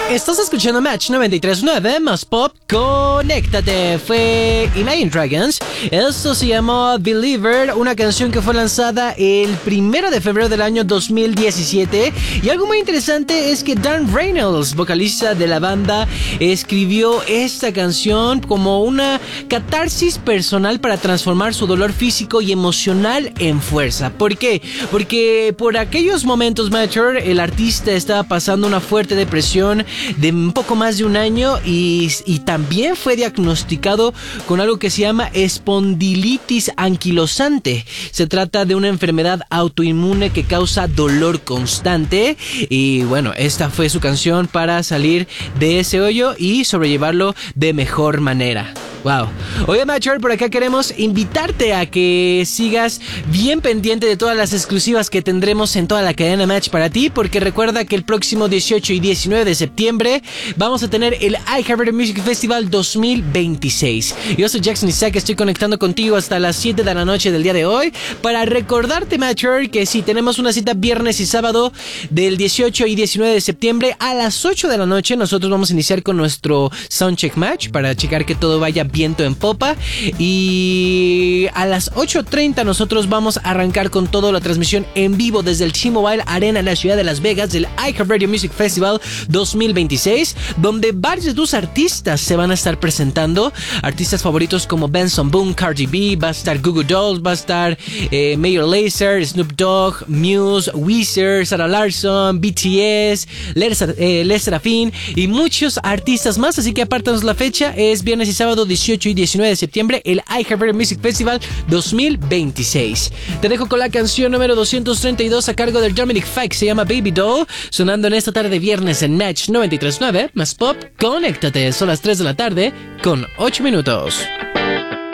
Estás escuchando Match 93.9 más Pop, conéctate. Fue Imagine Dragons. Esto se llamó Believer, una canción que fue lanzada el 1 de febrero del año 2017. Y algo muy interesante es que Dan Reynolds, vocalista de la banda, escribió esta canción como una catarsis personal para transformar su dolor físico y emocional en fuerza. ¿Por qué? Porque por aquellos momentos, Matcher, el artista estaba pasando una fuerte depresión de un poco más de un año y también fue diagnosticado con algo que se llama espondilitis anquilosante. Se trata de una enfermedad autoinmune que causa dolor constante y bueno, esta fue su canción para salir de ese hoyo y sobrellevarlo de mejor manera. Wow. Oye, Matcher, por acá queremos invitarte a que sigas bien pendiente de todas las exclusivas que tendremos en toda la cadena Match para ti, porque recuerda que el próximo 18 y 19 de septiembre vamos a tener el iHeartRadio Music Festival 2026. Yo soy Jackson Isaac, estoy conectando contigo hasta las 7 de la noche del día de hoy para recordarte, Matcher, que sí, tenemos una cita viernes y sábado del 18 y 19 de septiembre a las 8 de la noche. Nosotros vamos a iniciar con nuestro Soundcheck Match para checar que todo vaya viento en popa y a las 8:30 nosotros vamos a arrancar con toda la transmisión en vivo desde el T-Mobile Arena en la ciudad de Las Vegas del iHeartRadio Music Festival 2026, donde varios de tus artistas se van a estar presentando, artistas favoritos como Benson Boone, Cardi B, va a estar Goo Goo Dolls, va a estar Major Lazer, Snoop Dogg, Muse, Weezer, Sarah Larsson, BTS, Les Serafin y muchos artistas más, así que apártanos la fecha, es viernes y sábado 18 y 19 de septiembre, el iHeartRadio Music Festival 2026. Te dejo con la canción número 232 a cargo del Dominic Fike, se llama Baby Doll, sonando en esta tarde de viernes en Match 93.9 más Pop, conéctate, son las 3 de la tarde con 8 minutos.